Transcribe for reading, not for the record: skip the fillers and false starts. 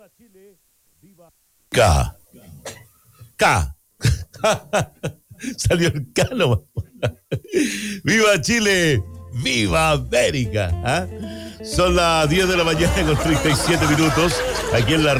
K. K. Salió el K nomás. ¡Viva Chile! ¡Viva América! ¿Ah? Son las 10 de la mañana con 37 minutos aquí en la